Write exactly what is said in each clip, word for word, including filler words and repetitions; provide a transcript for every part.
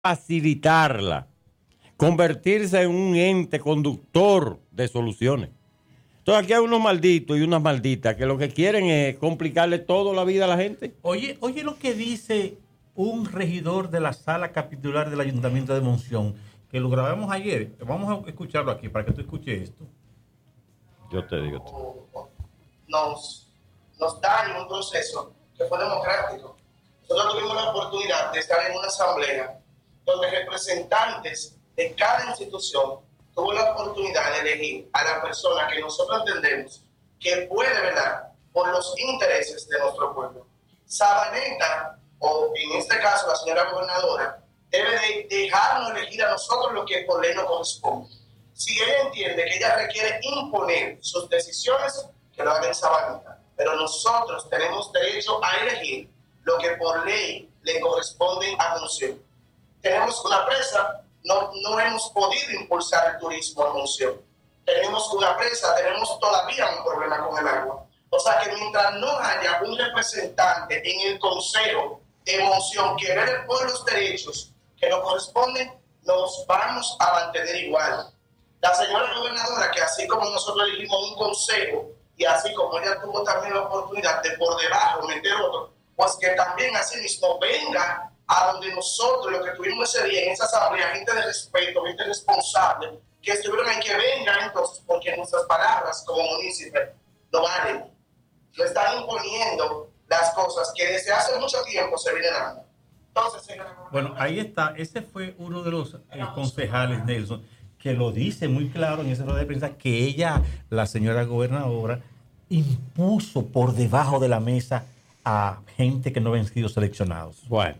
facilitarla, convertirse en un ente conductor de soluciones. Entonces aquí hay unos malditos y unas malditas que lo que quieren es complicarle toda la vida a la gente. Oye, oye lo que dice un regidor de la sala capitular del Ayuntamiento de Monción, que lo grabamos ayer. Vamos a escucharlo aquí para que tú escuches esto. Yo te digo. Nos, nos dan un proceso que fue democrático. Nosotros tuvimos la oportunidad de estar en una asamblea donde representantes de cada institución tuvo la oportunidad de elegir a la persona que nosotros entendemos que puede velar por los intereses de nuestro pueblo. Sabaneta, o en este caso la señora gobernadora, debe de dejarnos elegir a nosotros lo que por ley nos corresponde. Si ella entiende que ella requiere imponer sus decisiones, que lo haga en Sabaneta. Pero nosotros tenemos derecho a elegir lo que por ley le corresponde a Monción. Tenemos una presa, no, no hemos podido impulsar el turismo en Monción. Tenemos una presa, tenemos todavía un problema con el agua. O sea que mientras no haya un representante en el Consejo de Monción que vele por los derechos que nos corresponden, nos vamos a mantener igual. La señora gobernadora, que así como nosotros elegimos un consejo, y así como ella tuvo también la oportunidad de por debajo meter otro, pues que también así mismo venga a donde nosotros, lo que tuvimos ese día en esa asamblea, gente de respeto, gente responsable, que estuvieron ahí, que vengan entonces, porque nuestras palabras como municipio no valen. No están imponiendo las cosas que desde hace mucho tiempo se vienen dando. Entonces, señora... Bueno, ahí está. Ese fue uno de los eh, concejales, Nelson, que lo dice muy claro en esa rueda de prensa, que ella, la señora gobernadora, impuso por debajo de la mesa a gente que no habían sido seleccionados. Bueno,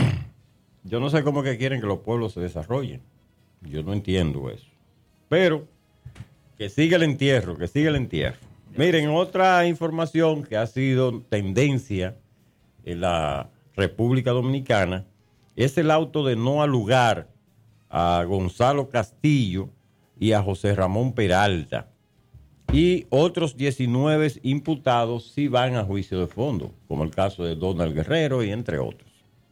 yo no sé cómo que quieren que los pueblos se desarrollen. Yo no entiendo eso. Pero que siga el entierro, que siga el entierro. Miren, otra información que ha sido tendencia en la República Dominicana es el auto de no alugar a Gonzalo Castillo y a José Ramón Peralta. Y otros diecinueve imputados sí van a juicio de fondo, como el caso de Donald Guerrero y entre otros.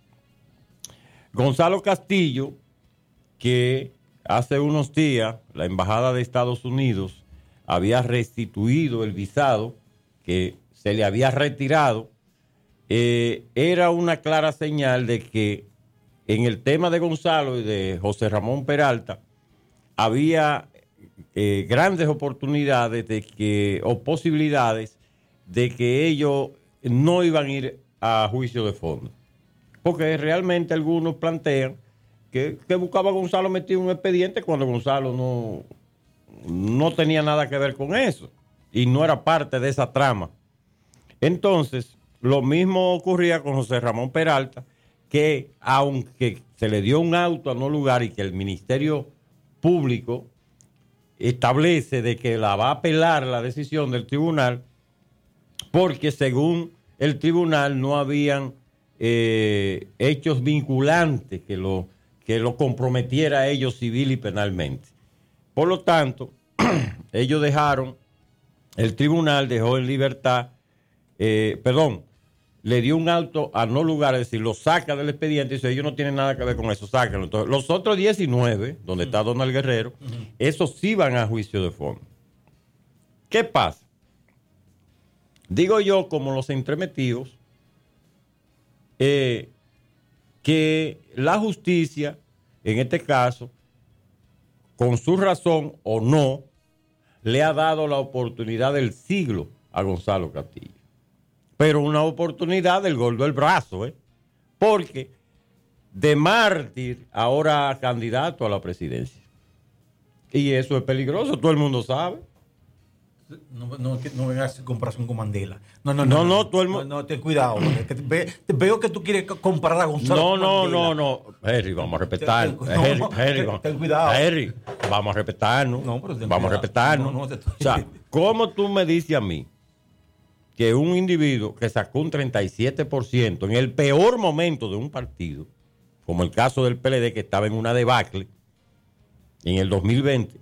Gonzalo Castillo, que hace unos días la Embajada de Estados Unidos había restituido el visado que se le había retirado, eh, era una clara señal de que en el tema de Gonzalo y de José Ramón Peralta había eh, grandes oportunidades de que, o posibilidades de que ellos no iban a ir a juicio de fondo. Porque realmente algunos plantean que, que buscaba Gonzalo metido en un expediente cuando Gonzalo no, no tenía nada que ver con eso y no era parte de esa trama. Entonces, lo mismo ocurría con José Ramón Peralta, que aunque se le dio un auto a no lugar y que el Ministerio Público establece de que la va a apelar la decisión del tribunal, porque según el tribunal no habían eh, hechos vinculantes que lo, que lo comprometiera a ellos civil y penalmente. Por lo tanto, ellos dejaron, el tribunal dejó en libertad, eh, perdón, le dio un auto a no lugar, es decir, lo saca del expediente y dice, ellos no tienen nada que ver con eso, sáquenlo. Entonces, los otros diecinueve, donde uh-huh. está Donald Guerrero, uh-huh. esos sí van a juicio de fondo. ¿Qué pasa? Digo yo, como los entremetidos, eh, que la justicia, en este caso, con su razón o no, le ha dado la oportunidad del siglo a Gonzalo Castillo. Pero una oportunidad del gol del brazo, ¿eh? Porque de mártir ahora candidato a la presidencia. Y eso es peligroso, todo el mundo sabe. No, no, no vengas a comparación con Mandela. No, no, no, no, no, no, todo el mundo. No, no, ten cuidado. Que te, ve, te veo que tú quieres comparar a Gonzalo no, con no, Mandela. No, no, no, Henry, vamos a respetar. Ten, ten, Henry, no, Henry, ten, vamos, ten cuidado. Henry, vamos a respetarnos. No, pero ten vamos cuidado. a respetarnos. No, no, te estoy... O sea, ¿cómo tú me dices a mí que un individuo que sacó un treinta y siete por ciento en el peor momento de un partido, como el caso del P L D que estaba en una debacle en el dos mil veinte,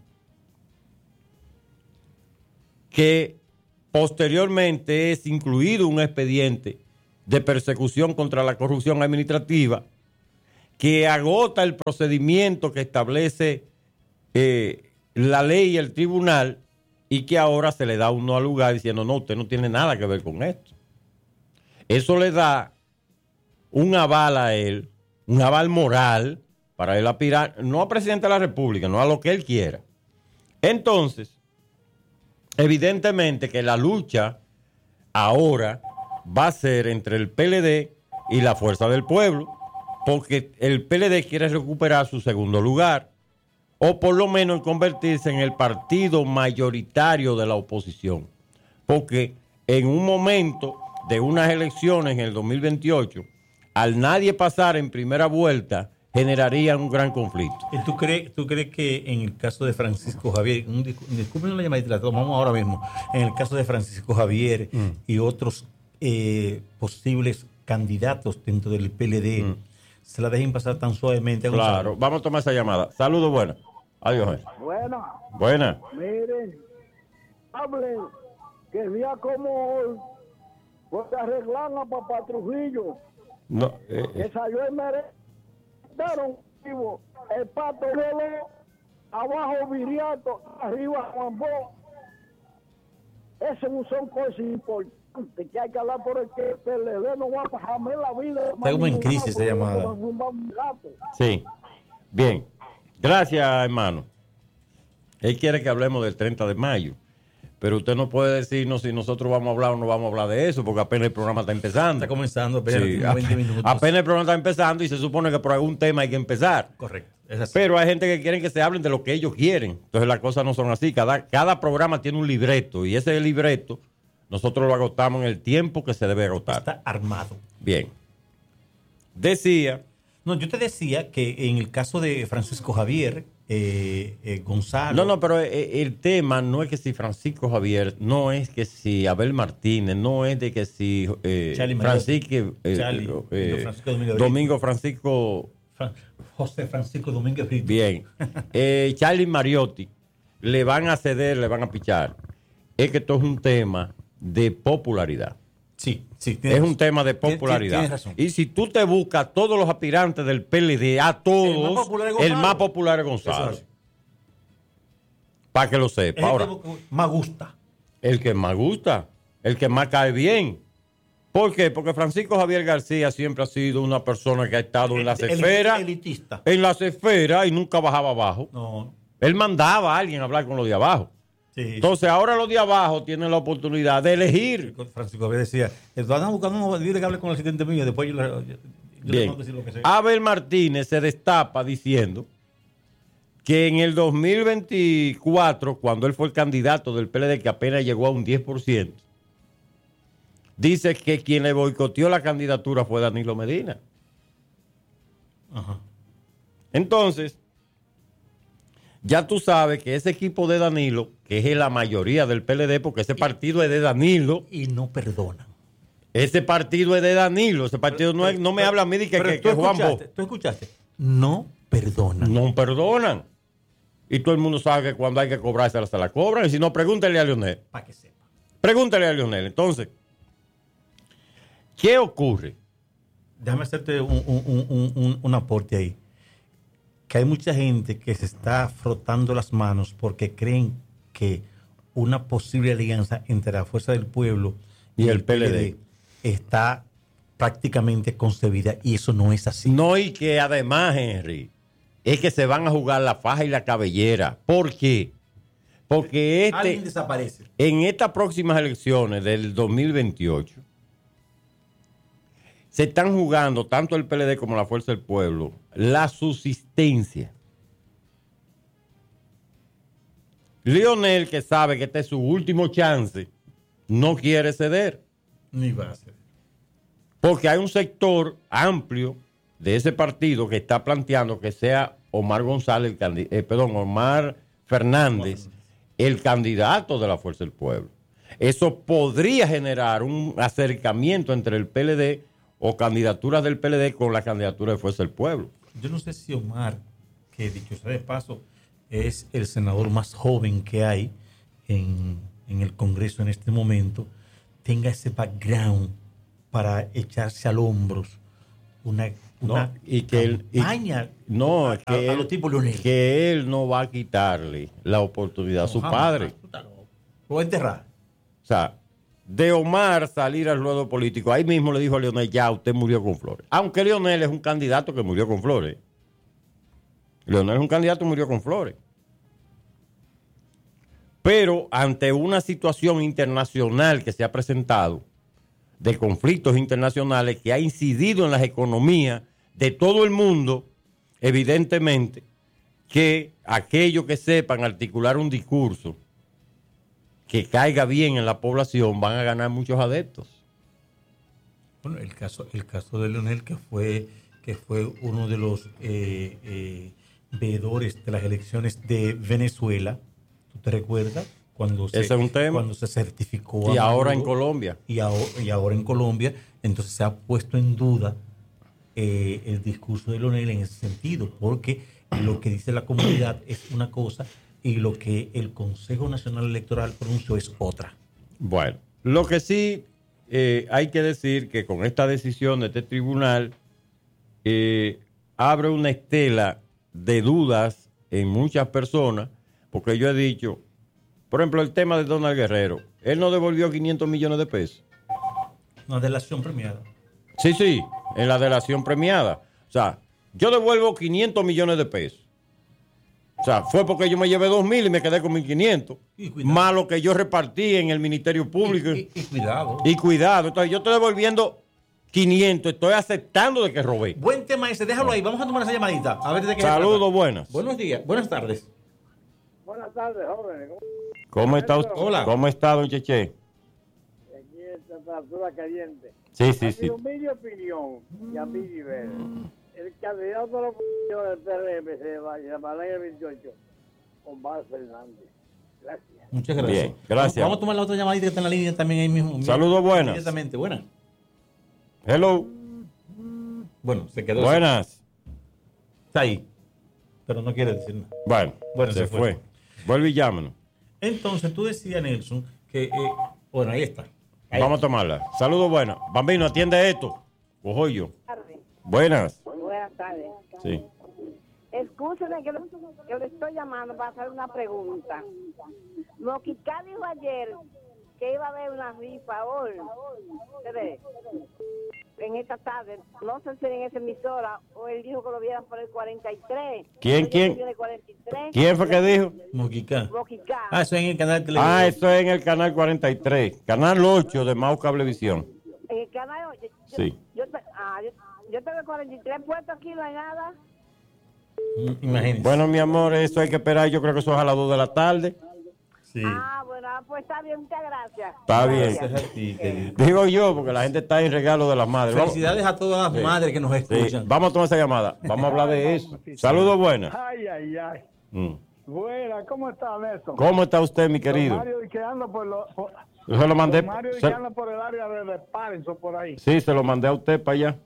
que posteriormente es incluido un expediente de persecución contra la corrupción administrativa, que agota el procedimiento que establece eh, la ley y el tribunal, y que ahora se le da uno al lugar diciendo, no, usted no tiene nada que ver con esto. Eso le da un aval a él, un aval moral para él aspirar, no a presidente de la República, no a lo que él quiera. Entonces, evidentemente que la lucha ahora va a ser entre el P L D y la Fuerza del Pueblo, porque el P L D quiere recuperar su segundo lugar, o por lo menos convertirse en el partido mayoritario de la oposición. Porque en un momento de unas elecciones en el dos mil veintiocho, al nadie pasar en primera vuelta, generaría un gran conflicto. ¿Tú crees, tú crees que en el caso de Francisco Javier, un, disculpen una llamadita, la tomamos ahora mismo, en el caso de Francisco Javier mm. y otros eh, posibles candidatos dentro del P L D, mm. se la dejen pasar tan suavemente? Claro, Gonzalo. Vamos a tomar esa llamada. Saludos, buenas. Adiós. Buena. Buena. Miren, hablen que el día como hoy, pues arreglan a Papá Trujillo. No, eh, que salió el mere... Daron vivo el Pato Lolo, abajo Viriato, arriba Juan Bo. Esas son cosas importantes que hay que hablar por el que el P L D no va a bajarme la vida. Está como en crisis esa llamada. Sí, bien. Gracias, hermano. Él quiere que hablemos del treinta de mayo, pero usted no puede decirnos si nosotros vamos a hablar o no vamos a hablar de eso, porque apenas el programa está empezando. Está comenzando, apenas, sí, veinte minutos. Apenas el programa está empezando y se supone que por algún tema hay que empezar. Correcto. Es así. Pero hay gente que quiere que se hablen de lo que ellos quieren. Entonces las cosas no son así. Cada, cada programa tiene un libreto y ese libreto nosotros lo agotamos en el tiempo que se debe agotar. Está armado. Bien. Decía... No, yo te decía que en el caso de Francisco Javier, eh, eh, Gonzalo... No, no, pero eh, el tema no es que si Francisco Javier, no es que si Abel Martínez, no es de que si eh, Francisco, eh, Charlie, eh, Francisco Domingo, Domingo Francisco... Fran, José Francisco Domínguez Brito. Bien. Eh, Charlie Mariotti, le van a ceder, le van a pichar. Es que esto es un tema de popularidad. Sí, sí. Es razón. Un tema de popularidad. Tienes razón. Y si tú te buscas todos los aspirantes del P L D, a todos, el más popular es Gonzalo. Es para que lo sepa. Es Ahora, el que más gusta. El que más gusta, el que más cae bien. ¿Por qué? Porque Francisco Javier García siempre ha sido una persona que ha estado en las el, esferas. Elitista. En las esferas y nunca bajaba abajo. No. Él mandaba a alguien a hablar con los de abajo. Sí. Entonces ahora los de abajo tienen la oportunidad de elegir. Francisco Javier decía, están buscando un líder que hable con el asistente mío, después yo, le, yo, yo le tengo que decir lo que sea. Abel Martínez se destapa diciendo que en el dos mil veinticuatro, cuando él fue el candidato del P L D, que apenas llegó a un diez por ciento, dice que quien le boicoteó la candidatura fue Danilo Medina. Ajá. Entonces, ya tú sabes que ese equipo de Danilo, que es la mayoría del P L D, porque ese partido es de Danilo. Y no perdonan. Ese partido es de Danilo. Ese partido pero, no, es, no me pero, habla a mí de que, que, que Juan Bo. Tú escuchaste. No perdonan. No perdonan. Y todo el mundo sabe que cuando hay que cobrársela se la cobran. Y si no, pregúntale a Leonel. Para que sepa. Pregúntale a Leonel. Entonces, ¿qué ocurre? Déjame hacerte un, un, un, un, un aporte ahí. Que hay mucha gente que se está frotando las manos porque creen que una posible alianza entre la Fuerza del Pueblo y, y el P L D está prácticamente concebida, y eso no es así. No, y que además, Henry, es que se van a jugar la faja y la cabellera. ¿Por qué? Porque este, alguien desaparece. En estas próximas elecciones del dos mil veintiocho se están jugando tanto el P L D como la Fuerza del Pueblo la subsistencia. Leonel, que sabe que este es su último chance, no quiere ceder. Ni va a ceder. Porque hay un sector amplio de ese partido que está planteando que sea Omar González, el eh, perdón, Omar Fernández, el candidato de la Fuerza del Pueblo. Eso podría generar un acercamiento entre el P L D o candidaturas del P L D con la candidatura de Fuerza del Pueblo. Yo no sé si Omar, que dicho sea de paso, es el senador más joven que hay en, en el Congreso en este momento, tenga ese background para echarse al hombros una, una no, y que él, y- campaña no, a, es que, a- a él, los tipos Leonel. que él no va a quitarle la oportunidad a su No, jamás, padre. tú estás loco. Lo va a enterrar. O sea, de Omar salir al ruedo político, ahí mismo le dijo a Leonel, ya, usted murió con flores. Aunque Leonel es un candidato que murió con flores. Leonel es un candidato que murió con flores. Pero ante una situación internacional que se ha presentado, de conflictos internacionales que ha incidido en las economías de todo el mundo, evidentemente que aquellos que sepan articular un discurso que caiga bien en la población van a ganar muchos adeptos. Bueno, el caso, el caso de Leonel, que fue, que fue uno de los eh, eh, veedores de las elecciones de Venezuela, ¿tú te recuerdas? Cuando se, Ese es un tema. Cuando se certificó. Y a ahora en Maduro, Colombia. Y ahora, y ahora en Colombia, entonces se ha puesto en duda eh, el discurso de Leonel en ese sentido, porque lo que dice la comunidad es una cosa y lo que el Consejo Nacional Electoral pronunció es otra. Bueno, lo que sí eh, hay que decir que con esta decisión de este tribunal eh, abre una estela de dudas en muchas personas, porque yo he dicho, por ejemplo, el tema de Donald Guerrero, él no devolvió quinientos millones de pesos. Una delación premiada. Sí, sí, en la delación premiada. O sea, yo devuelvo quinientos millones de pesos. O sea, fue porque yo me llevé dos mil y me quedé con mil quinientos. Más lo que yo repartí en el Ministerio Público. Y, y, y cuidado. Y cuidado. Entonces, yo estoy devolviendo quinientos. Estoy aceptando de que robé. Buen tema ese. Déjalo ahí. Vamos a tomar esa llamadita. A ver de qué. Saludos, buenas. Buenos días. Buenas tardes. Buenas tardes, jóvenes. ¿Cómo está usted? Hola. ¿Cómo está, don Cheche? Aquí en temperatura caliente. Sí, sí, A sí. mi humilde opinión, y a mi nivel, el candidato a la oposición del P R M se va- se llamará en el veintiocho, Omar Fernández. Gracias. Muchas gracias. Bien, gracias. Vamos a tomar la otra llamadita que está en la línea también ahí mismo. Saludos, buenas. Inmediatamente. Buenas. Hello. Bueno, se quedó. Buenas. Está ahí. Pero no quiere decir nada. Bueno, Bueno, se, se fue. fue. Vuelve y llámanos. Entonces, tú decías, Nelson, que. Eh, bueno, ahí está. Ahí Vamos a tomarla. Saludos, buenas. Bambino, atiende esto. Cojo yo. Buenas. Buenas tardes. Sí. Escúcheme que, lo- que le estoy llamando para hacer una pregunta. Moquicá dijo ayer que iba a haber una rifa hoy, ¿cree? En esta tarde. No sé si en esa emisora o él dijo que lo vieran por el cuarenta y tres. ¿Quién, Yo quién? vi el cuarenta y tres. ¿Quién fue que dijo? Moquicá. Moquicá. Ah, eso es en el canal de televisión. Ah, eso es en el canal cuarenta y tres. Canal ocho de Mau Cablevisión. En el canal, yo, yo- Sí. yo, te- ah, yo, yo tengo el cuarenta y tres puesto aquí, no hay nada. Imagínense. Bueno, mi amor, eso hay que esperar. Yo creo que eso es a las dos de la tarde. Sí. Ah, bueno, pues está bien, muchas gracias. Está bien. Gracias a ti, querido. Digo yo, porque la gente está en regalo de las madres. Vamos, Felicidades a todas las Sí. madres que nos sí, escuchan. vamos a tomar esa llamada. Vamos a hablar de eso. Saludos, buenas. Ay, ay, ay. Mm. Buena, ¿cómo está, Nelson? ¿Cómo está usted, mi Don querido? Mario que anda por, lo, por, Yo se lo mandé. don Mario se- que anda por el área de, de Parenson, por ahí. sí, se lo mandé a usted para allá.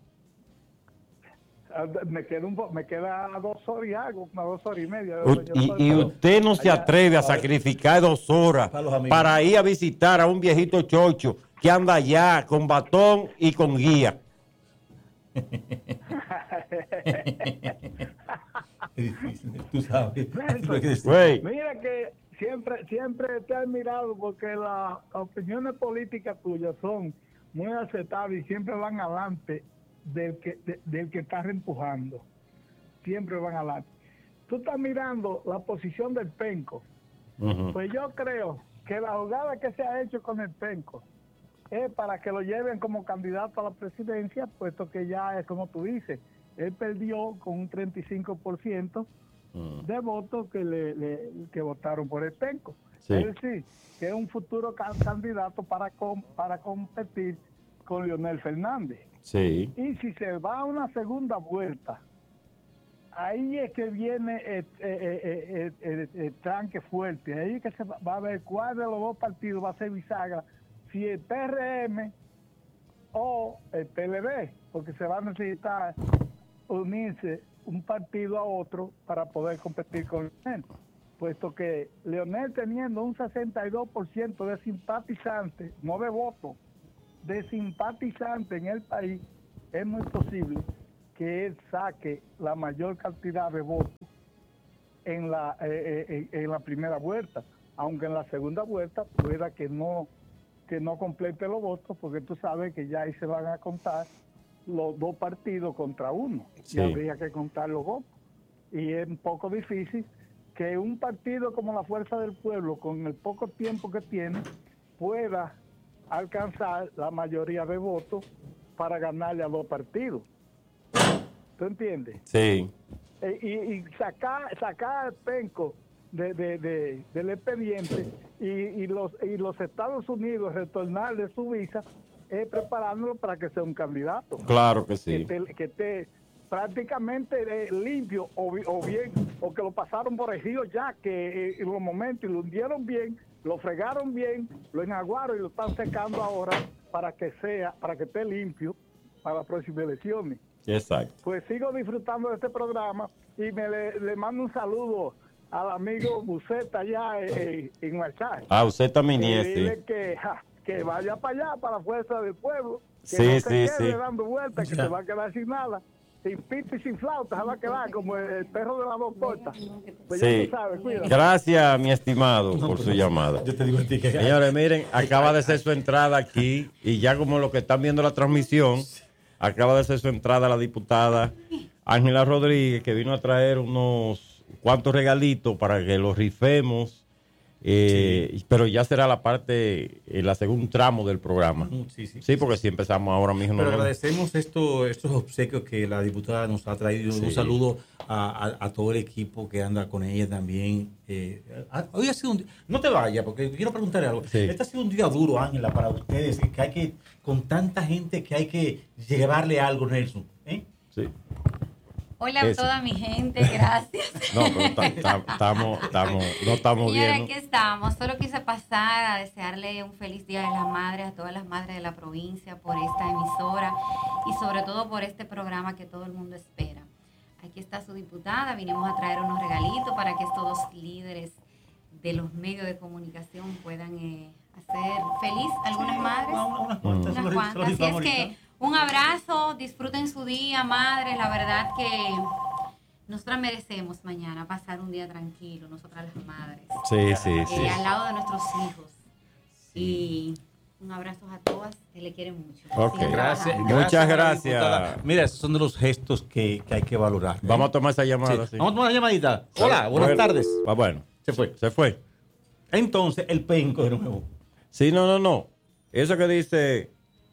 Ah, Me queda, un, po- me queda a dos horas y algo, a dos horas y media. de U- donde yo y, estoy, y pero usted no se allá- atreve a sacrificar dos horas Para los amigos. para ir a visitar a un viejito chocho que anda allá con batón y con guía. Es difícil, tú sabes. Lo que decía. Güey, Mira que siempre siempre te he admirado porque la- las opiniones políticas tuyas son muy aceptables y siempre van adelante del que de- del que está reempujando. Siempre van adelante. Tú estás mirando la posición del Penco. ujú, Pues yo creo que la jugada que se ha hecho con el Penco es para que lo lleven como candidato a la presidencia, puesto que ya es como tú dices, él perdió con un treinta y cinco por ciento ujú. de votos que le, le- que votaron por el Penco. Sí. Es decir, que es un futuro ca- candidato para com- para competir con Leonel Fernández. Sí. Y si se va a una segunda vuelta, ahí es que viene el, el- el- el- el tranque fuerte. Ahí es que se va va a ver cuál de los dos partidos va a ser bisagra, si el P R M o el P L D, porque se va a necesitar unirse un partido a otro para poder competir con Leonel, puesto que Leonel teniendo un sesenta y dos por ciento de simpatizantes, no de votos, de simpatizantes en el país, es muy posible que él saque la mayor cantidad de votos en la, eh, eh, en la primera vuelta, aunque en la segunda vuelta pueda que no, que no complete los votos, porque tú sabes que ya ahí se van a contar los dos partidos contra uno, Sí. y habría que contar los votos. Y es un poco difícil que un partido como la Fuerza del Pueblo, con el poco tiempo que tiene, pueda alcanzar la mayoría de votos para ganarle a dos partidos. ¿Tú entiendes? Sí. Eh, y, y sacar sacar al penco de, de, de- del expediente y, y los y los Estados Unidos retornarle su visa es preparándolo para que sea un candidato. Claro que Que sí. esté, que esté prácticamente eh, limpio o, bi- o bien, o que lo pasaron por el río ya, que eh, en los momentos lo hundieron bien, lo fregaron bien, lo enaguaron y lo están secando ahora para que sea, para que esté limpio para las próximas elecciones. Exacto. Pues sigo disfrutando de este programa y me le, le mando un saludo al amigo Buceta allá eh, en Huachá. Ah, usted también Y es, dile sí. que, ja, que vaya para allá, para la Fuerza del Pueblo, que Sí, no se sí, quede sí. dando vueltas, que Ya. se va a quedar sin nada, sin pito y sin flauta, se va a quedar como el, el perro de las dos puertas. Pues ya Sí. tú sabes, cuídate. Gracias, mi estimado, por su llamada. Yo te digo a ti que Señores, miren, acaba de ser su entrada aquí y ya como los que están viendo la transmisión, acaba de ser su entrada la diputada Ángela Rodríguez, que vino a traer unos cuantos regalitos para que los rifemos, eh, pero ya será la parte, eh, la segundo tramo del programa. Sí, sí. Sí, porque si empezamos ahora mismo. Pero no- agradecemos esto, estos obsequios que la diputada nos ha traído. Sí. Un saludo a, a- a todo el equipo que anda con ella también. Eh, a- hoy ha sido un día- no te vayas, porque quiero preguntarle algo. Sí. Este ha sido un día duro, Ángela, para ustedes, que hay que, con tanta gente que hay que llevarle algo, Nelson. ¿eh? Sí. Hola a Eso. toda mi gente, gracias. No, pero ta- ta- estamos, estamos, no estamos Señora, bien. aquí estamos. Solo quise pasar a desearle un feliz Día de las Madres a todas las madres de la provincia por esta emisora y sobre todo por este programa que todo el mundo espera. Aquí está su diputada, vinimos a traer unos regalitos para que estos dos líderes de los medios de comunicación puedan eh, hacer feliz a algunas madres. Una- una- unas cuantas, se Unas lo- se lo cuantas. Así rifamos es que ahorita. un abrazo, disfruten su día, madres. La verdad que nosotras merecemos mañana pasar un día tranquilo, nosotras las madres, Sí, sí, eh, sí. al lado de nuestros hijos. Y un abrazo a todas que le quieren mucho. Ok. Sigan Gracias. trabajando. Muchas gracias. gracias. diputada. Mira, esos son de los gestos que, que hay que valorar. ¿eh? Vamos a tomar esa Sí. llamada. sí. Vamos a tomar una llamadita. Hola, buenas Bueno, tardes. ah, bueno, Se fue. se fue. Entonces, el penco de nuevo. Sí, no, no, no. Eso que dice,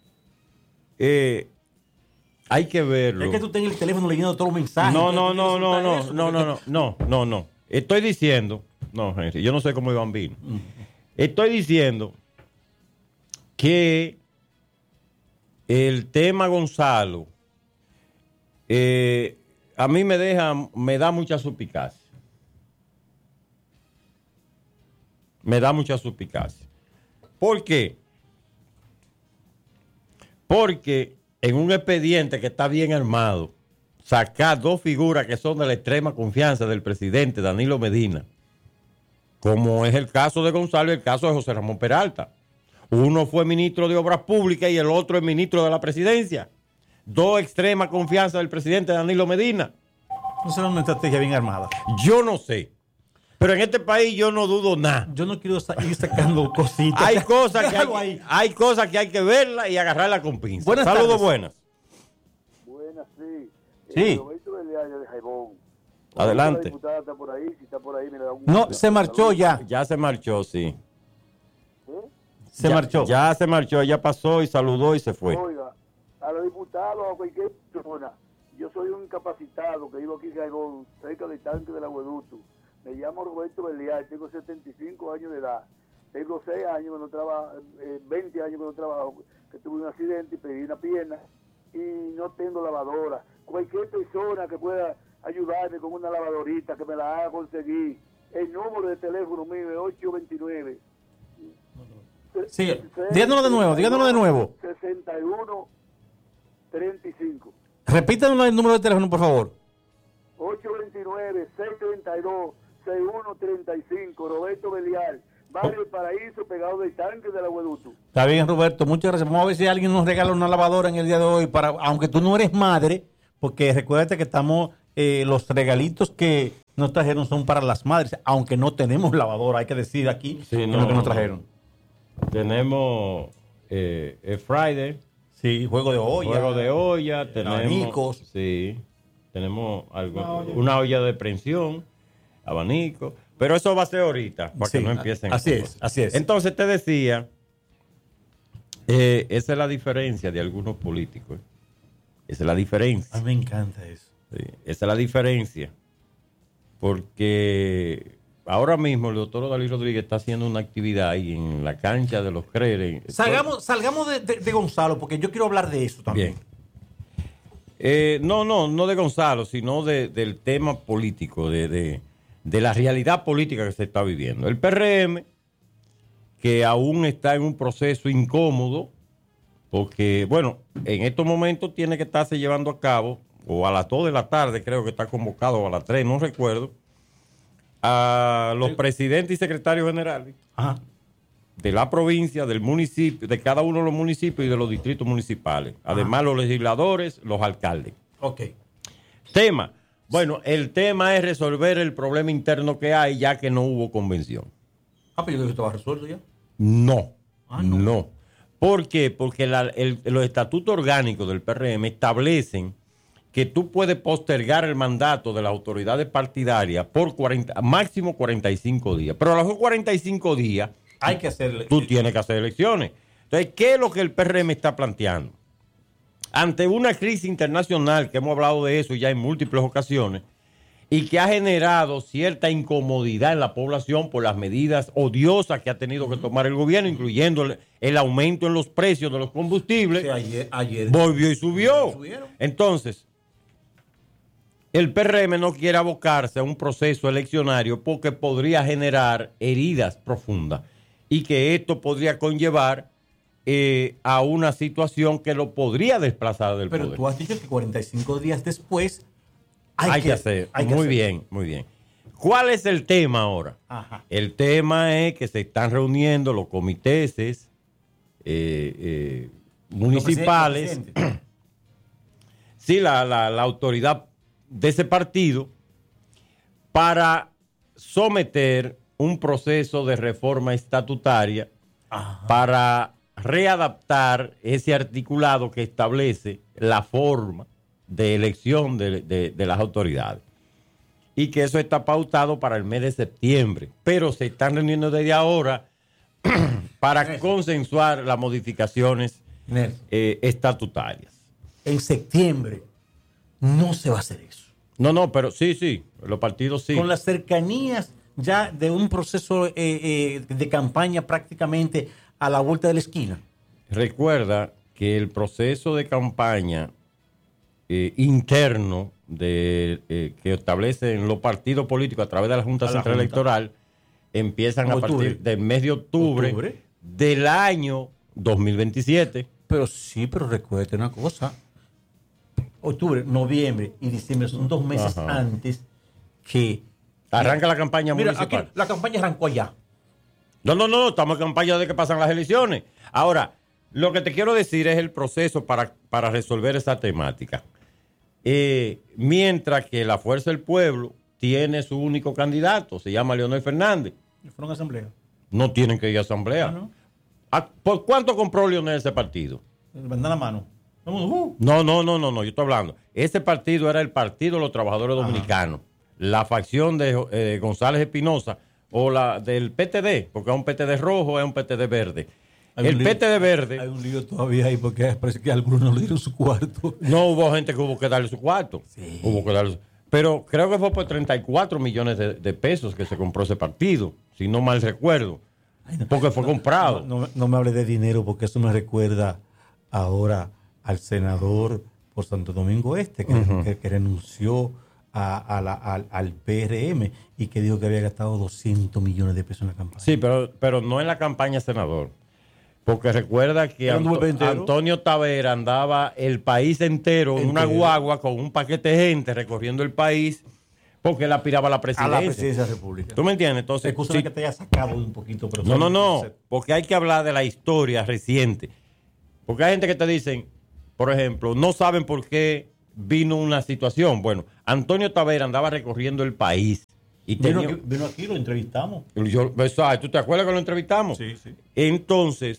eh, hay que verlo. Es que tú tengas el teléfono leyendo todos los mensajes. No, entonces no, tú no, quieres no, soltar no, eso, no, no, porque- no, no, no, no. Estoy diciendo, no, Henry, yo no sé cómo Iván vino. Estoy diciendo que el tema Gonzalo eh, a mí me deja, me da mucha suspicacia. Me da mucha suspicacia. ¿Por qué? Porque en un expediente que está bien armado, sacar dos figuras que son de la extrema confianza del presidente Danilo Medina, como es el caso de Gonzalo y el caso de José Ramón Peralta. Uno fue ministro de Obras Públicas y el otro es ministro de la Presidencia. Dos extremas confianza del presidente Danilo Medina. No será una estrategia bien armada. Yo no sé. Pero en este país yo no dudo nada. Yo no quiero sa- ir sacando cositas. Hay cosas que hay, Déjalo ahí. hay cosas que hay que verlas y agarrarlas con pinzas. Buenas Saludos tardes. buenas. Buenas, sí. Sí. Eh, Roberto Beliario de Jaibón. Adelante. La diputada está por ahí, si está por ahí, me le da un... No, se marchó ya. Ya se marchó, sí. ¿Eh? Se Ya- marchó. Ya se marchó, ya pasó y saludó y se fue. Oiga, a los diputados, a cualquier persona, yo soy un incapacitado que vivo aquí en Jaibón, cerca del tanque del Agueducto. Me llamo Roberto Beliario, tengo setenta y cinco años de edad. Tengo seis años que no trabajo, eh, veinte años que no trabajo, que tuve un accidente y perdí una pierna y no tengo lavadora. Cualquier persona que pueda ayudarme con una lavadorita, que me la haga conseguir. El número de teléfono mío es ocho dos nueve. Sí, díganoslo de nuevo, díganoslo de nuevo. sesenta y uno treinta y cinco. Repítanos el número de teléfono, por favor. ocho dos nueve, seis tres dos, seis uno tres cinco. Roberto Belial, Barrio El Paraíso, pegado del tanque del Agueduto. Está bien, Roberto, muchas gracias. Vamos a ver si alguien nos regala una lavadora en el día de hoy, para, aunque tú no eres madre, porque recuérdate que estamos, eh, los regalitos que nos trajeron son para las madres, aunque no tenemos lavadora, hay que decir aquí Sí, qué es no, lo que nos no. trajeron. Tenemos eh, el Friday, Sí, juego de olla. juego de olla, tenemos abanicos. Sí, tenemos algo, una olla de prensión, abanico, pero eso va a ser ahorita para Sí, que no empiecen. así con es, cosas. así es. Entonces te decía, eh, esa es la diferencia de algunos políticos. ¿eh? Esa es la diferencia. A mí me encanta eso. Sí, esa es la diferencia. Porque ahora mismo el doctor Odalí Rodríguez está haciendo una actividad ahí en la cancha de los Creres. Salgamos, salgamos de, de- de Gonzalo, porque yo quiero hablar de eso también. Bien. Eh, no, no, no de Gonzalo, sino de- del tema político, de, de- de la realidad política que se está viviendo. El P R M, que aún está en un proceso incómodo, porque, bueno, en estos momentos tiene que estarse llevando a cabo, o a las dos de la tarde, creo que está convocado, o a las tres, no recuerdo, a los presidentes y secretarios generales Ajá. de la provincia, del municipio, de cada uno de los municipios y de los distritos municipales. Además, los legisladores, los alcaldes. Ok. Tema. Bueno, el tema es resolver el problema interno que hay, ya que no hubo convención. Ah, pero yo creo que estaba resuelto ya. No, Ah, no. no. ¿Por qué? Porque la- el- los estatutos orgánicos del P R M establecen que tú puedes postergar el mandato de las autoridades partidarias por cuarenta, máximo cuarenta y cinco días. Pero a los cuarenta y cinco días, Hay que hacerle. tú tienes que hacer elecciones. Entonces, ¿qué es lo que el P R M está planteando? Ante una crisis internacional, que hemos hablado de eso ya en múltiples ocasiones, y que ha generado cierta incomodidad en la población por las medidas odiosas que ha tenido que tomar el gobierno, incluyendo el, el aumento en los precios de los combustibles, Sí, ayer, ayer. volvió y subió. Subieron. Entonces, el P R M no quiere abocarse a un proceso eleccionario porque podría generar heridas profundas y que esto podría conllevar eh, a una situación que lo podría desplazar del Pero poder. tú has dicho que cuarenta y cinco días después hay, Hay que, hacer. hay que muy hacer. bien, muy bien. ¿Cuál es el tema ahora? Ajá. El tema es que se están reuniendo los comités eh, eh, municipales. Los presidentes, Sí, la, la, la autoridad de ese partido para someter un proceso de reforma estatutaria Ajá. para readaptar ese articulado que establece la forma de elección de, de- de las autoridades. Y que eso está pautado para el mes de septiembre. Pero se están reuniendo desde ahora para consensuar las modificaciones Nelson, eh, estatutarias. en septiembre no se va a hacer eso. No, no, pero sí, sí, los partidos sí. Con las cercanías ya de un proceso eh, eh, de campaña prácticamente a la vuelta de la esquina. Recuerda que el proceso de campaña eh, interno de, eh, que establecen los partidos políticos a través de la Junta A la Central Junta. Electoral empiezan a Octubre. partir del mes de octubre, Octubre. del año dos mil veintisiete. Pero sí, pero recuerde una cosa. Octubre, noviembre y diciembre son dos meses Ajá. antes que... Arranca la campaña Mira, municipal. aquí la campaña arrancó allá. No, no, no, estamos en campaña de que pasan las elecciones. Ahora, lo que te quiero decir es el proceso para, para resolver esa temática. Eh, mientras que la Fuerza del Pueblo tiene su único candidato, se llama Leonel Fernández. Fueron a asamblea. No tienen que ir a asamblea. Ah, ¿no? ¿A- ¿Por cuánto compró Leonel ese partido? Mandan la mano. Vamos, uh. No, no, no, no, no, yo estoy hablando. Ese partido era el Partido de los Trabajadores Ajá. Dominicanos. La facción de eh, González Espinosa o la del P T D, porque es un P T D rojo, es un P T D verde. Hay El un lío- P T D verde, Hay un lío todavía ahí porque parece que algunos no le dieron su cuarto. no hubo gente que hubo que darle su cuarto. Sí. Hubo que darle su- Pero creo que fue por treinta y cuatro millones de, de pesos que se compró ese partido, si no mal recuerdo. Ay, no. Porque fue comprado. No, no- no me hable de dinero porque eso me recuerda ahora al senador por Santo Domingo Este que, Ujú. que- que renunció a- a la- al, al P R M y que dijo que había gastado doscientos millones de pesos en la campaña. Sí, pero, pero no en la campaña senador. Porque recuerda que Era un Anto- golpe entero. Antonio Tavera andaba el país entero en una Entero. guagua con un paquete de gente recorriendo el país porque él aspiraba a la a presidencia. la presidencia de la República. ¿Tú me entiendes? Entonces, Excúsame sí- que te haya sacado un poquito, pero no, no, son- no, porque hay que hablar de la historia reciente. Porque hay gente que te dicen, por ejemplo, no saben por qué vino una situación. Bueno, Antonio Tavera andaba recorriendo el país. Y vino, tenía, aquí, vino aquí, lo entrevistamos. Yo, ¿tú te acuerdas que lo entrevistamos? Sí, sí. Entonces,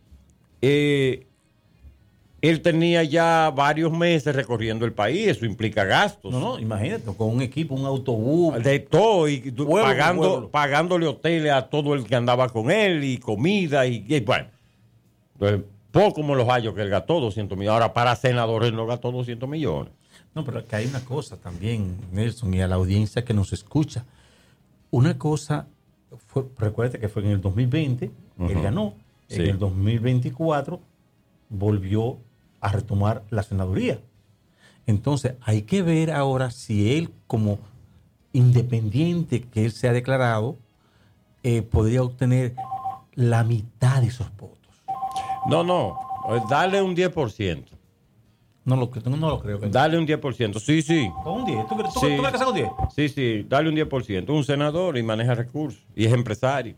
eh, él tenía ya varios meses recorriendo el país, eso implica gastos. No, no, imagínate, con un equipo, un autobús. De todo, y tú, pueblo, pagando, pueblo. pagándole hoteles a todo el que andaba con él, y comida, y, y bueno. Entonces, poco como los hallos que él gastó doscientos millones. Ahora, para senadores él no gastó doscientos millones. No, pero que hay una cosa también, Nelson, y a la audiencia que nos escucha. Una cosa, fue, recuérdate que fue en el dos mil veinte, uh-huh. él ganó. Sí. En el dos mil veinticuatro volvió a retomar la senaduría. Entonces, hay que ver ahora si él, como independiente que él se ha declarado, eh, podría obtener la mitad de esos votos. No, no, dale un diez por ciento. No lo, no lo creo. Que dale un diez por ciento, sí, sí. ¿Con un diez? ¿Tú, tú, sí. ¿tú me casas con diez? Sí, sí, dale un diez por ciento. Un senador y maneja recursos y es empresario.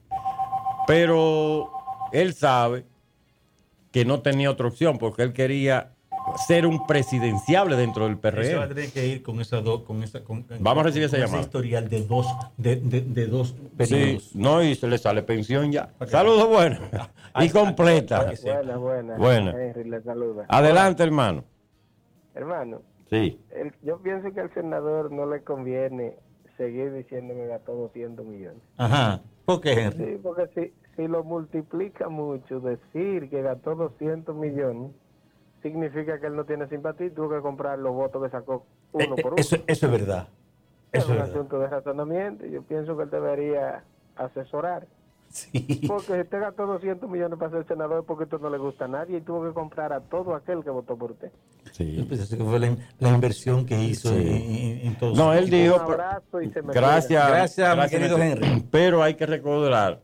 Pero él sabe que no tenía otra opción porque él quería ser un presidenciable dentro del P R M. Eso va a tener que ir con esa dos, con esa, con, vamos a recibir esa llamada. Ese historial de dos, de, de, de dos periodos. Sí, no, y se le sale pensión ya. Okay. Saludos buenas y completa. Buenas, buenas. Buenas. Henry le saluda. Adelante, hermano. Hermano. Sí. El, yo pienso que al senador no le conviene seguir diciendo que gastó doscientos millones. Ajá. ¿Por qué, Henry? Sí, porque si, si lo multiplica mucho, decir que gastó doscientos millones significa que él no tiene simpatía y tuvo que comprar los votos que sacó uno eh, por uno. Eso, eso es verdad. Es eso un es verdad. asunto de razonamiento. Yo pienso que él debería asesorar. Sí. Porque si usted gastó doscientos millones para ser senador es porque esto no le gusta a nadie y tuvo que comprar a todo aquel que votó por usted. Sí. Yo pensé que fue la, la inversión que hizo sí. en, en, en todo. No, él dijo. Un abrazo y se me gracias, gracias, gracias, mi querido Henry. Pero hay que recordar,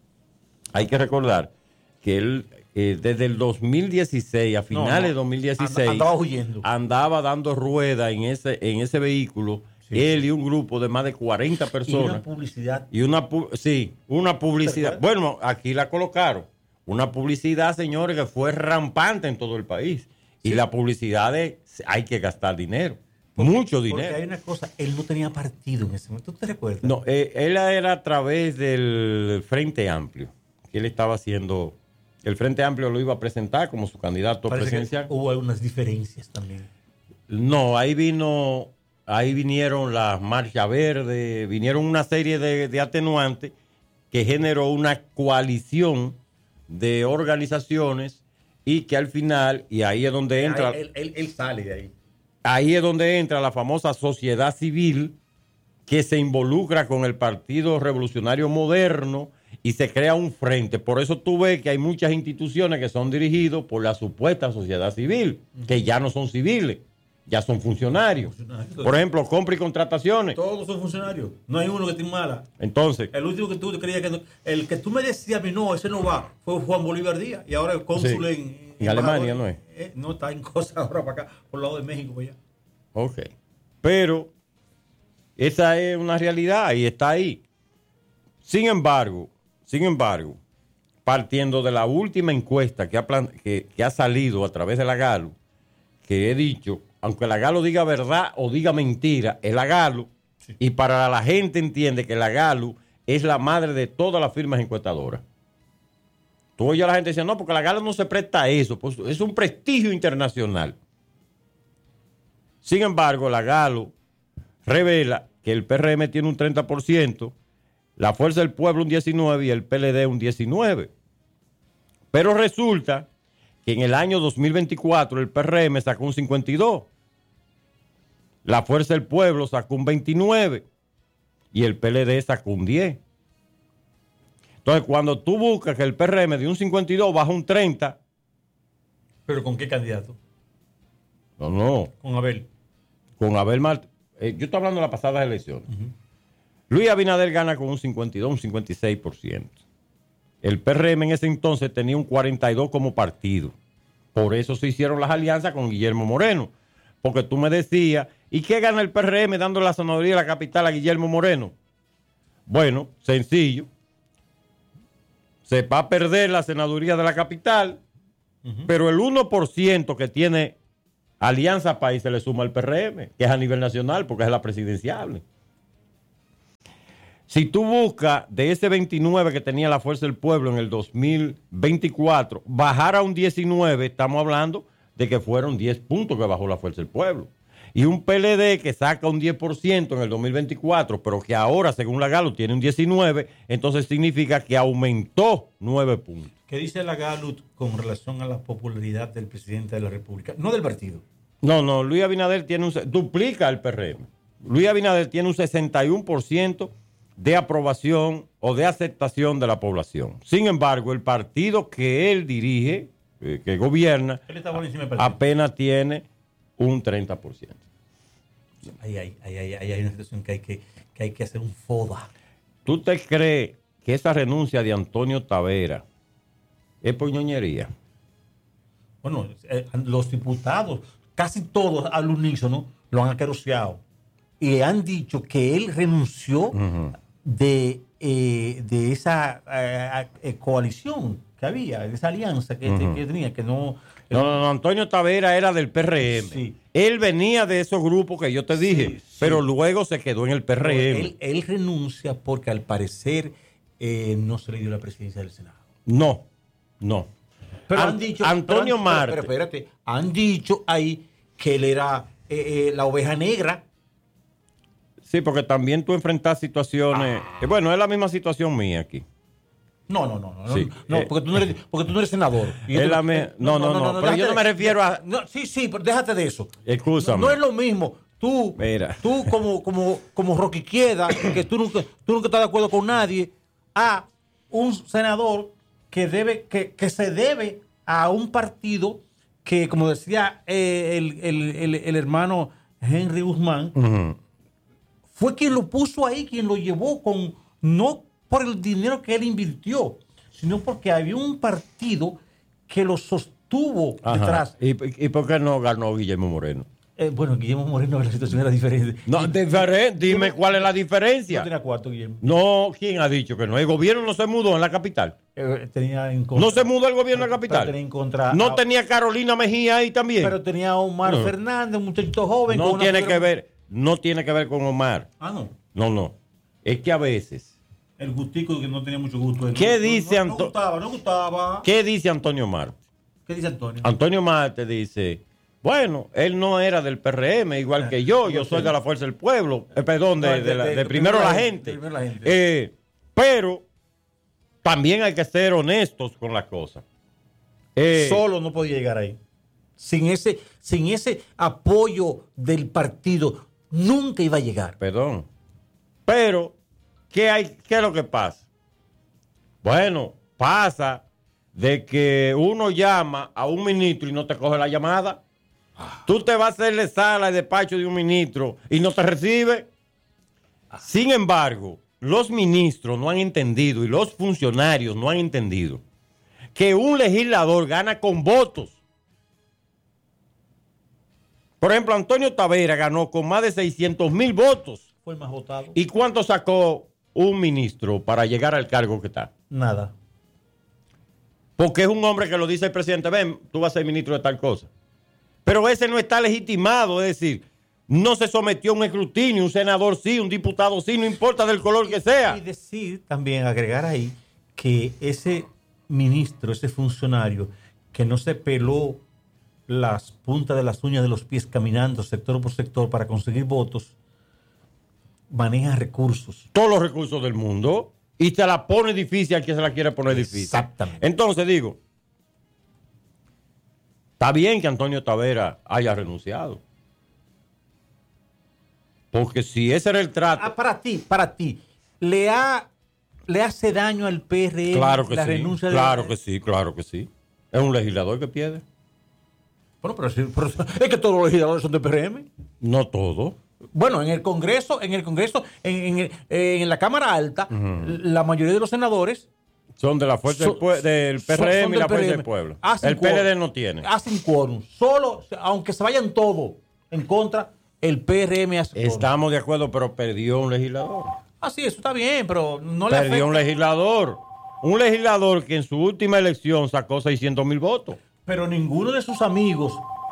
hay que recordar que él eh, desde el dos mil dieciséis, a finales no, no. de dos mil dieciséis, andaba huyendo. Andaba dando rueda en ese, en ese vehículo. Sí, él y un grupo de más de cuarenta personas. Y una publicidad. Y una, sí, una publicidad. Bueno, aquí la colocaron. Una publicidad, señores, que fue rampante en todo el país. Sí. Y la publicidad de hay que gastar dinero. Porque, mucho dinero. Porque hay una cosa, él no tenía partido en ese momento. ¿Tú te recuerdas? No, eh, él era a través del Frente Amplio. Que él estaba haciendo. El Frente Amplio lo iba a presentar como su candidato Parece presidencial. Hubo algunas diferencias también. No, ahí vino. Ahí vinieron las marchas verdes, vinieron una serie de, de atenuantes que generó una coalición de organizaciones y que al final, y ahí es donde entra... Él, él, él sale de ahí. Ahí es donde entra la famosa sociedad civil que se involucra con el Partido Revolucionario Moderno y se crea un frente. Por eso tú ves que hay muchas instituciones que son dirigidas por la supuesta sociedad civil, que ya no son civiles. Ya son funcionarios. funcionarios. Por ejemplo, compra y contrataciones. Todos son funcionarios. No hay uno que esté mala. Entonces. El último que tú creías que no, el que tú me decías a mí, no, ese no va, fue Juan Bolívar Díaz. Y ahora el cónsul sí. en, en, en Alemania, ¿no es? Eh, no está en cosas ahora para acá, por el lado de México, allá. Ok. Pero esa es una realidad y está ahí. Sin embargo, sin embargo, partiendo de la última encuesta que ha, plan, que, que ha salido a través de la Galo, que he dicho, aunque la Galo diga verdad o diga mentira, es la Galo, sí. Y para la gente entiende que la Galo es la madre de todas las firmas encuestadoras. Tú oyes a la gente diciendo, no, porque la Galo no se presta a eso, pues es un prestigio internacional. Sin embargo, la Galo revela que el P R M tiene un treinta por ciento, la Fuerza del Pueblo un diecinueve por ciento y el P L D un diecinueve por ciento. Pero resulta que en el año dos mil veinticuatro el P R M sacó un cincuenta y dos, la Fuerza del Pueblo sacó un veintinueve y el P L D sacó un diez. Entonces, cuando tú buscas que el P R M de un cincuenta y dos baja un treinta. ¿Pero con qué candidato? No, no. Con Abel. Con Abel Martínez. Eh, yo estoy hablando de las pasadas elecciones. Uh-huh. Luis Abinader gana con un cincuenta y dos, un cincuenta y seis por ciento. El P R M en ese entonces tenía un cuarenta y dos como partido. Por eso se hicieron las alianzas con Guillermo Moreno. Porque tú me decías, ¿y qué gana el P R M dando la senaduría de la capital a Guillermo Moreno? Bueno, sencillo. Se va a perder la senaduría de la capital, uh-huh. Pero el uno por ciento que tiene Alianza País se le suma al P R M, que es a nivel nacional, porque es la presidencial. Si tú buscas de ese veintinueve que tenía la Fuerza del Pueblo en el dos mil veinticuatro, bajar a un diecinueve, estamos hablando de que fueron diez puntos que bajó la Fuerza del Pueblo. Y un P L D que saca un diez por ciento en el dos mil veinticuatro, pero que ahora, según la Gallup, tiene un diecinueve, entonces significa que aumentó nueve puntos. ¿Qué dice la Gallup con relación a la popularidad del presidente de la República? No del partido. No, no, Luis Abinader tiene un, duplica el P R M. Luis Abinader tiene un sesenta y uno por ciento de aprobación o de aceptación de la población. Sin embargo, el partido que él dirige, eh, que gobierna, él está por encima del partido, apenas tiene un treinta por ciento. Ahí hay, ahí, ahí, ahí hay una situación que hay que, que hay que hacer un foda. ¿Tú te crees que esa renuncia de Antonio Tavera es por ñoñería? Bueno, eh, los diputados, casi todos al unísono, lo han aqueroseado. Y han dicho que él renunció uh-huh. de, eh, de esa eh, eh, coalición que había, de esa alianza que, uh-huh. que tenía, que no... No, no, no, Antonio Tavera era del P R M. Sí. Él venía de esos grupos que yo te dije, sí, sí. pero luego se quedó en el P R M. Él, él renuncia porque al parecer eh, no se le dio la presidencia del Senado. No, no. Pero An- han dicho... Antonio pero, Marte. Pero, pero espérate, han dicho ahí que él era eh, eh, la oveja negra. Sí, porque también tú enfrentas situaciones... Ah. Eh, bueno, es la misma situación mía aquí. No, no, no, no, sí. no, porque tú no eres, porque tú no eres senador. Y es la me... no, no, no, no, no, pero yo no me refiero a... No, sí, sí, pero déjate de eso. Excúsame. No, no es lo mismo. Tú, Mira. tú como, como, como Rocky Quieda, que tú nunca, tú nunca estás de acuerdo con nadie, a un senador que debe, que, que se debe a un partido que, como decía eh, el, el, el, el hermano Henry Guzmán, uh-huh. fue quien lo puso ahí, quien lo llevó con, no por el dinero que él invirtió, sino porque había un partido que lo sostuvo Ajá. detrás. ¿Y, ¿Y por qué no ganó Guillermo Moreno? Eh, bueno, Guillermo Moreno, la situación era diferente. No, diferente. Dime cuál es la diferencia. No tenía cuarto, Guillermo. No, ¿quién ha dicho que no? El gobierno no se mudó en la capital. Eh, tenía en contra, no se mudó el gobierno en la capital. Tenía en contra, no a, tenía Carolina Mejía ahí también. Pero tenía a Omar no. Fernández, un muchachito joven. No con tiene una que ver, no tiene que ver con Omar. Ah, no. No, no. Es que a veces. El gustico que no tenía mucho gusto. ¿Qué no, dice no, no, Antonio? No gustaba, no gustaba. ¿Qué dice Antonio Marte? ¿Qué dice Antonio? Antonio Marte dice, bueno, él no era del P R M igual ah, que yo, yo soy de la Fuerza del Pueblo, eh, perdón, de, no, de, de, la, de, de primero, la gente. Primero la gente. Eh, pero también hay que ser honestos con las cosas. Eh, Solo no podía llegar ahí. Sin ese, sin ese apoyo del partido, nunca iba a llegar. Perdón. Pero ¿Qué, hay, ¿Qué es lo que pasa? Bueno, pasa de que uno llama a un ministro y no te coge la llamada. Ah. Tú te vas a hacerle sala de despacho de un ministro y no te recibe. Ah. Sin embargo, los ministros no han entendido y los funcionarios no han entendido que un legislador gana con votos. Por ejemplo, Antonio Tavera ganó con más de seiscientos mil votos. Fue el más votado. ¿Y cuánto sacó un ministro para llegar al cargo que está? Nada. Porque es un hombre que lo dice el presidente, ven, tú vas a ser ministro de tal cosa. Pero ese no está legitimado, es decir, no se sometió a un escrutinio, un senador sí, un diputado sí, no importa del color que sea. Y decir también, agregar ahí, que ese ministro, ese funcionario, que no se peló las puntas de las uñas de los pies caminando sector por sector para conseguir votos, maneja recursos. Todos los recursos del mundo. Y te la pone difícil al que se la quiere poner difícil. Exactamente. Entonces digo, está bien que Antonio Tavera haya renunciado. Porque si ese era el trato... Ah, para ti, para ti, ¿le, ha, le hace daño al P R M claro que la sí, renuncia? Claro de... que sí, claro que sí. Es un legislador que pierde. Bueno, pero, sí, pero es que todos los legisladores son de P R M. No todos. Bueno, en el Congreso, en el Congreso, en, en, en la Cámara Alta, uh-huh. la mayoría de los senadores son de la fuerza so, del, pue- del P R M son, son y la fuerza del pueblo. Hacen el P L D no tiene. Hacen quórum. Solo, aunque se vayan todos en contra, el P R M hace quórum. Estamos de acuerdo, pero perdió un legislador. Ah, sí, eso está bien, pero no le afecta. Perdió un legislador. Un legislador que en su última elección sacó seiscientos mil votos. Pero ninguno de sus amigos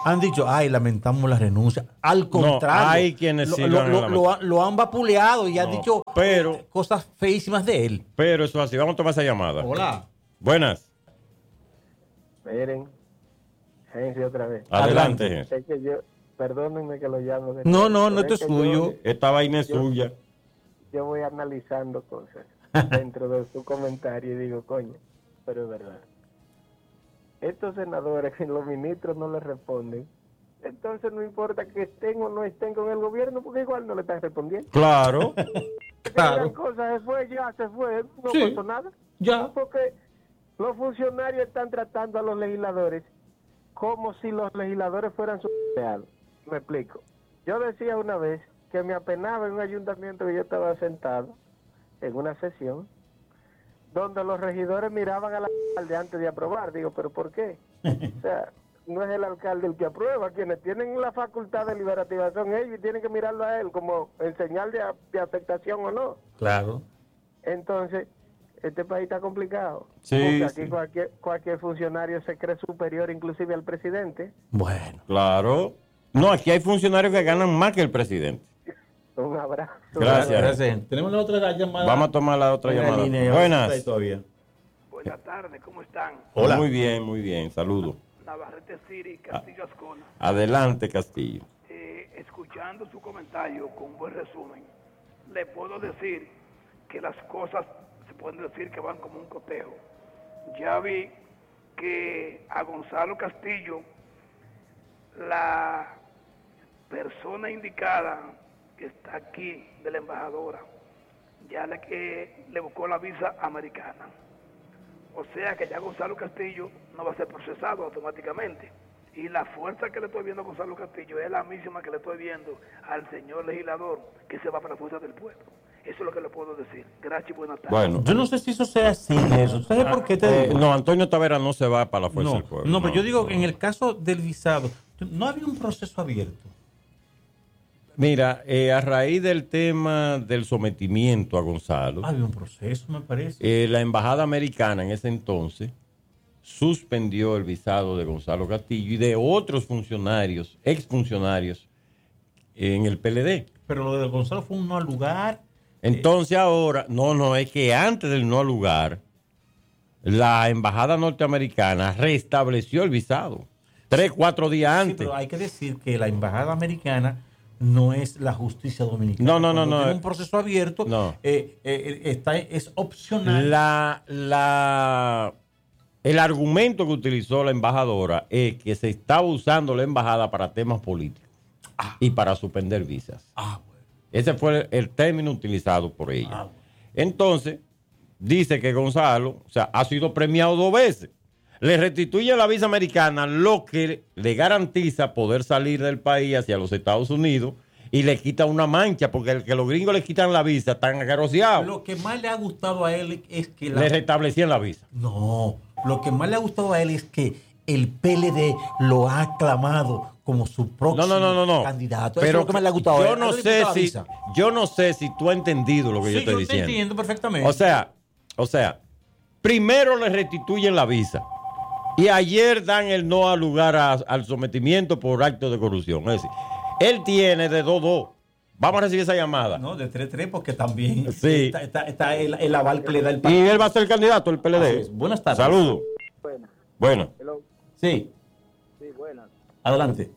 han dicho, ay, lamentamos la renuncia. Al contrario, no, hay quienes lo, sí lo, lo han lo, lo, lo han vapuleado y han No, dicho pero- cosas feísimas de él. Pero eso es así. Vamos a tomar esa llamada. Hola. Buenas. Miren, Henry otra vez. Adelante, Adelante. Henry. Es que yo, perdónenme que lo llamo. de No, nuevo, no, no, pero esto es que suyo. yo- Esta vaina es Yo- suya. Yo voy analizando cosas dentro de su comentario y digo, coño, pero es verdad. Estos senadores que los ministros no les responden, entonces no importa que estén o no estén con el gobierno, porque igual no le están respondiendo. Claro. Claro. Las cosas se fue, ya se fue, no Sí. pasó nada. Ya. Porque los funcionarios están tratando a los legisladores como si los legisladores fueran sus empleados. Me explico. Yo decía una vez que me apenaba en un ayuntamiento que yo estaba sentado en una sesión donde los regidores miraban al alcalde antes de aprobar. Digo, ¿pero por qué? O sea, no es el alcalde el que aprueba. Quienes tienen la facultad deliberativa son ellos y tienen que mirarlo a él como en señal de, de afectación o no. Claro. Entonces, este país está complicado. Sí, Porque aquí sí. cualquier, cualquier funcionario se cree superior inclusive al presidente. Bueno. Claro. No, aquí hay funcionarios que ganan más que el presidente. Un abrazo. Gracias. Gracias. Tenemos la otra llamada. Vamos a tomar la otra en la llamada. línea. Buenas. Ahí todavía. Buenas tardes, ¿cómo están? Hola. Muy bien, muy bien. Saludos. Navarrete City, Castillo Ascona. Adelante, Castillo. Eh, escuchando su comentario con un buen resumen, le puedo decir que las cosas se pueden decir que van como un cotejo. Ya vi que a Gonzalo Castillo, la persona indicada que está aquí de la embajadora, ya le, que le buscó la visa americana. O sea que ya Gonzalo Castillo no va a ser procesado automáticamente. Y la fuerza que le estoy viendo a Gonzalo Castillo es la misma que le estoy viendo al señor legislador que se va para la fuerza del pueblo. Eso es lo que le puedo decir. Gracias y buenas tardes. Bueno. Yo no sé si eso sea así, eso. ¿Sabes por qué te Eh, digo? no, Antonio Tavera no se va para la fuerza No, del pueblo. no, pero yo digo que en el caso del visado, no había un proceso abierto. Mira, eh, a raíz del tema del sometimiento a Gonzalo, Había un proceso, me parece. eh, la embajada americana en ese entonces suspendió el visado de Gonzalo Castillo y de otros funcionarios, exfuncionarios en el P L D. Pero lo de Gonzalo fue un no al lugar. Entonces ahora, no, no, es que antes del no al lugar, la embajada norteamericana restableció el visado. Tres, cuatro días Sí, antes. pero hay que decir que la embajada americana no es la justicia dominicana. No, no, no, Cuando no. tiene un proceso abierto, No. eh, eh, está, es opcional. La, la, el argumento que utilizó la embajadora es que se estaba usando la embajada para temas políticos y para suspender visas. Ah, bueno. Ese fue el, el término utilizado por ella. Ah, bueno. Entonces, dice que Gonzalo, o sea, ha sido premiado dos veces. Le restituye la visa americana, lo que le garantiza poder salir del país hacia los Estados Unidos y le quita una mancha, porque el que los gringos le quitan la visa están agarrociados. Lo que más le ha gustado a él es que la... Le restablecían la visa. No, lo que más le ha gustado a él es que el P L D lo ha aclamado como su próximo No, no, no, no, no. candidato. Eso Pero es lo que más le ha gustado a él. yo no A él le sé gusta la si visa. yo no sé si tú has entendido lo que yo Sí, estoy yo te diciendo. entiendo perfectamente. O sea, o sea, primero le restituyen la visa y ayer dan el no al lugar a- al sometimiento por acto de corrupción. Es decir, él tiene de dos dos. Vamos a recibir esa llamada. No, de tres tres porque también Sí. está, está- está el, el aval que le da el Y partido. él va a ser candidato del P L Así D. es. Buenas tardes. Saludos. Buenas. Bueno. Hello. Sí, Sí, buenas. adelante.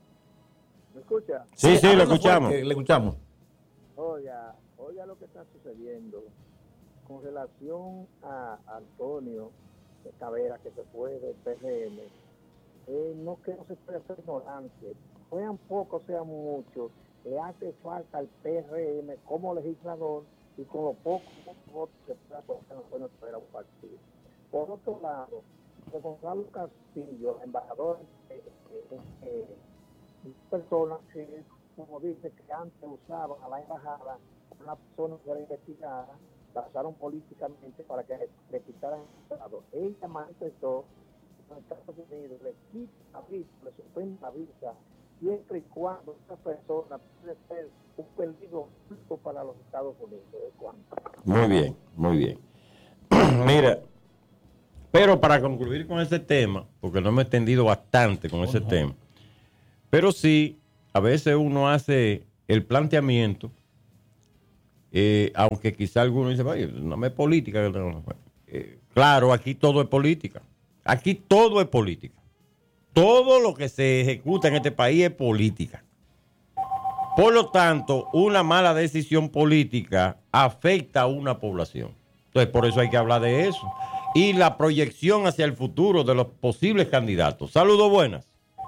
¿Me escucha? Sí, sí, lo háblanos escuchamos. fuerte, le escuchamos. Oiga, oiga lo que está sucediendo con relación a Antonio Tavera, que se fue del P R M. Eh, no que no se puede ser ignorante. Sean pocos, sean muchos, le hace falta al P R M como legislador y con los pocos votos que pueda poner Antonio Tavera a un partido. Por otro lado, de Gonzalo Castillo, embajador, eh, eh, eh, personas que, como dice, que antes usaban a la embajada, una persona que era investigada, la usaron políticamente para que le quitaran el estado. Ella manifestó que en Estados Unidos le quita la visa, le suspende la visa, siempre y cuando esa persona puede ser un peligro público para los Estados Unidos. ¿De cuánto? Muy bien, muy bien. Mira, pero para concluir con ese tema, porque no me he extendido bastante con ese no. tema, Pero sí, a veces uno hace el planteamiento, eh, aunque quizá algunos dicen, oye, no es política. Eh, claro, aquí todo es política. Aquí todo es política. Todo lo que se ejecuta en este país es política. Por lo tanto, una mala decisión política afecta a una población. Entonces, por eso hay que hablar de eso. Y la proyección hacia el futuro de los posibles candidatos. Saludos, buenas.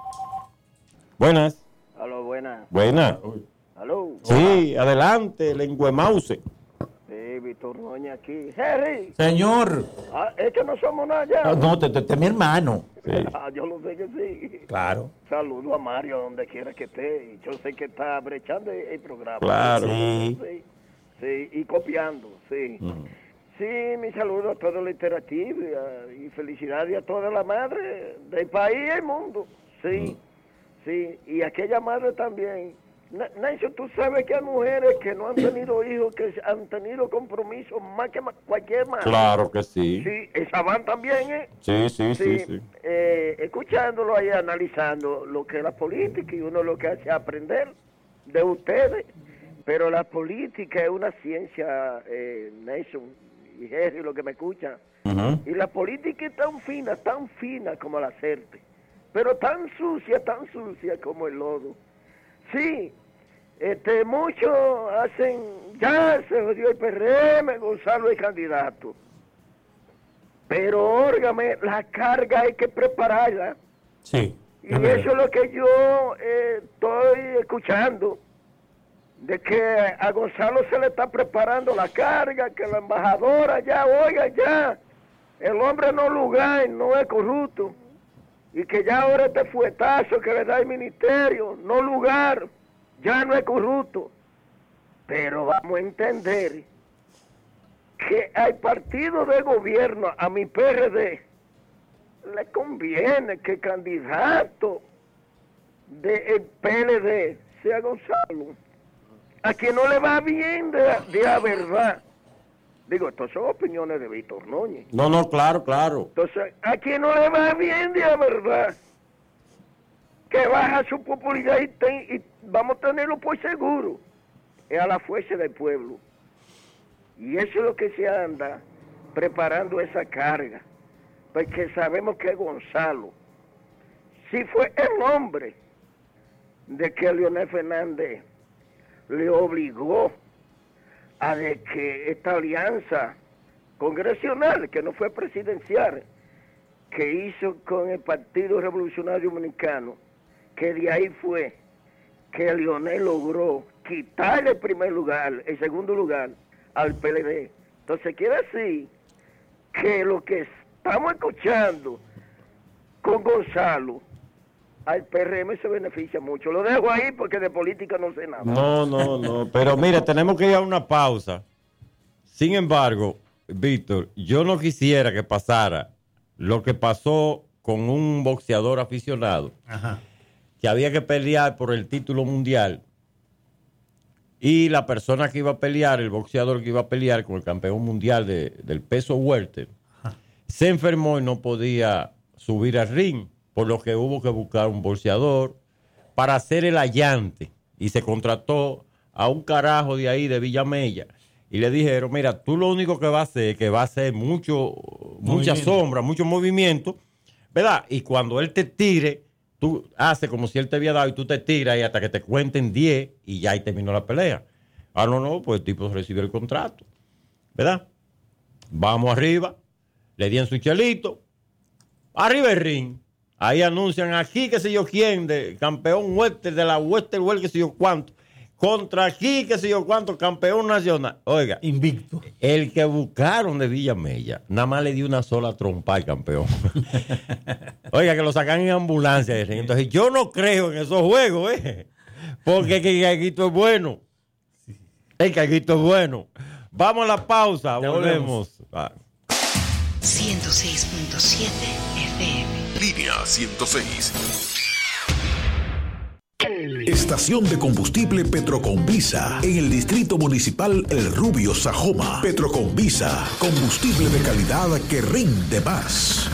Buenas. Aló, buenas. Buenas. Aló. Sí, adelante, Lenguemause. Sí, Víctor Noña aquí. Jerry. Señor. Ah, es que no somos nada ya. Ah, no, te, te, te mi hermano. Sí. Ah, yo lo sé que sí. Claro. Saludo a Mario donde quiera que esté. Yo sé que está brechando el, el programa. Claro. Sí. Sí, sí, y copiando, sí. Uh-huh. Sí, mi saludo a todo el interactivo y, a, y felicidades a toda la madre del país y el mundo. Sí, uh-huh. Sí, y aquella madre también. Nancy, tú sabes que hay mujeres que no han tenido hijos, que han tenido compromisos más que cualquier madre. Claro que sí. Sí, esa van también, ¿eh? Sí, sí, sí, sí. sí. Eh, escuchándolo ahí, analizando lo que es la política, y uno lo que hace es aprender de ustedes. Pero la política es una ciencia, eh, Nelson y Jerry, lo que me escuchan. Uh-huh. Y la política es tan fina, tan fina como la acerte, pero tan sucia, tan sucia como el lodo. Sí, este, muchos hacen, ya se jodió el P R M, Gonzalo es candidato. Pero, óigame, la carga hay que prepararla. Sí. Y eso es lo que yo eh, estoy escuchando, de que a Gonzalo se le está preparando la carga, que la embajadora ya, oiga, ya, el hombre no lugar, no es corrupto. Y que ya ahora este fuetazo que le da el ministerio, no lugar, ya no es corrupto. Pero vamos a entender que al partido de gobierno, a mi P R D, le conviene que el candidato del P L D sea Gonzalo. A quien no le va bien de, de la verdad. Digo, estas son opiniones de Víctor Núñez. No, no, claro, claro. Entonces, a quien no le va bien de la verdad, que baja su popularidad y, ten, y vamos a tenerlo por seguro, es a la fuerza del pueblo. Y eso es lo que se anda preparando esa carga, porque sabemos que Gonzalo, si fue el hombre de que Leonel Fernández le obligó a de que esta alianza congresional, que no fue presidencial, que hizo con el Partido Revolucionario Dominicano, que de ahí fue que Leonel logró quitarle el primer lugar, el segundo lugar, al P L D. Entonces quiere decir que lo que estamos escuchando con Gonzalo, al P R M se beneficia mucho. Lo dejo ahí porque de política no sé nada. No, no, no. Pero mira, tenemos que ir a una pausa. Sin embargo, Víctor, yo no quisiera que pasara lo que pasó con un boxeador aficionado. Ajá. Que había que pelear por el título mundial. Y la persona que iba a pelear, el boxeador que iba a pelear con el campeón mundial de, del peso welter, ajá, se enfermó y no podía subir al ring. Por lo que hubo que buscar un boxeador para hacer el allante. Y se contrató a un carajo de ahí, de Villamella. Y le dijeron, mira, tú lo único que vas a hacer es que va a hacer mucho, mucha sombra, mucho movimiento, ¿verdad? Y cuando él te tire, tú haces como si él te había dado y tú te tiras y hasta que te cuenten diez y ya ahí terminó la pelea. Ah, no, no, pues el tipo recibió el contrato, ¿verdad? Vamos arriba, le dieron su chelito, arriba el ring. Ahí anuncian aquí, qué sé yo quién, de campeón welter, de la Western World, qué sé yo cuánto. Contra aquí, qué sé yo cuánto, campeón nacional. Oiga, invicto. El que buscaron de Villamella, nada más le dio una sola trompa al campeón. Oiga, que lo sacan en ambulancia. Entonces, yo no creo en esos juegos, ¿eh? Porque el caguito es bueno. El caguito es bueno. Vamos a la pausa, ya volvemos. volvemos. ciento seis punto siete F M. Línea ciento seis. Estación de combustible Petroconvisa en el Distrito Municipal El Rubio, Sajoma. Petroconvisa, combustible de calidad que rinde más.